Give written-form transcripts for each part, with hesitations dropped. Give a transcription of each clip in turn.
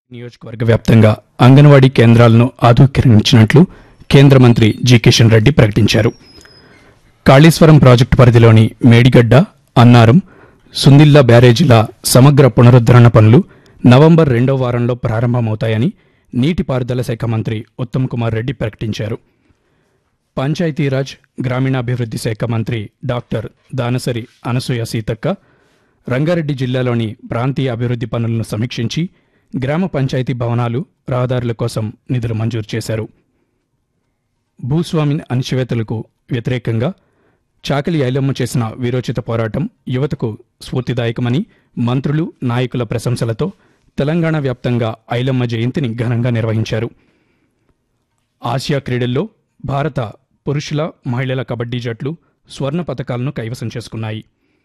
నియోజకవర్గ వ్యాప్తంగా అంగన్వాడీ కేంద్రాలను ఆధునీకరించినట్లు కేంద్ర మంత్రి జి కిషన్ రెడ్డి ప్రకటించారు. కాళేశ్వరం ప్రాజెక్టు పరిధిలోని మేడిగడ్డ, అన్నారం, సుందిళ్ల బ్యారేజీల సమగ్ర పునరుద్ధరణ పనులు నవంబర్ 2వ వారంలో ప్రారంభమవుతాయని నీటిపారుదల శాఖ మంత్రి ఉత్తమ్ కుమార్ రెడ్డి ప్రకటించారు. పంచాయతీరాజ్, గ్రామీణాభివృద్ధి శాఖ మంత్రి డాక్టర్ దానసరి అనసూయ సీతక్క రంగారెడ్డి జిల్లాలోని ప్రాంతీయ అభివృద్ధి పనులను సమీక్షించి గ్రామ పంచాయతీ భవనాలు, రహదారుల కోసం నిధులు మంజూరు చేశారు. భూస్వామి అణచివేతలకు వ్యతిరేకంగా చాకలి ఐలమ్మ చేసిన వీరోచిత పోరాటం యువతకు స్ఫూర్తిదాయకమని మంత్రులు, నాయకుల ప్రశంసలతో తెలంగాణ వ్యాప్తంగా ఐలమ్మ జయంతిని ఘనంగా నిర్వహించారు. ఆసియా క్రీడల్లో భారత పురుషుల, మహిళల కబడ్డీ జట్లు స్వర్ణ పతకాలను కైవసం చేసుకున్నాయి.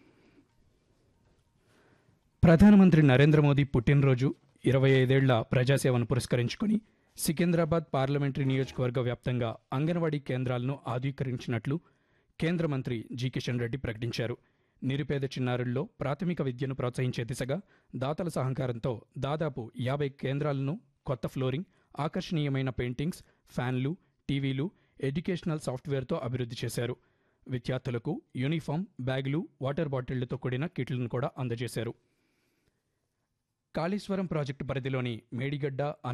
ప్రధానమంత్రి నరేంద్ర మోదీ పుట్టినరోజు 25 ఏళ్ల ప్రజాసేవను పురస్కరించుకుని సికింద్రాబాద్ పార్లమెంటరీ నియోజకవర్గ వ్యాప్తంగా అంగన్వాడీ కేంద్రాలను ఆధునీకరించినట్లు కేంద్ర మంత్రి జి కిషన్ రెడ్డి ప్రకటించారు. నిరుపేద చిన్నారుల్లో ప్రాథమిక విద్యను ప్రోత్సహించే దిశగా దాతల సహకారంతో దాదాపు 50 కేంద్రాలను కొత్త ఫ్లోరింగ్, ఆకర్షణీయమైన పెయింటింగ్స్, ఫ్యాన్లు, టీవీలు, ఎడ్యుకేషనల్ సాఫ్ట్వేర్తో అభివృద్ధి చేశారు. విద్యార్థులకు యూనిఫామ్, బ్యాగులు, వాటర్ బాటిళ్లతో కూడిన కిట్లను కూడా అందజేశారు. కాళేశ్వరం ప్రాజెక్టు పరిధిలోని మేడిగడ్డ,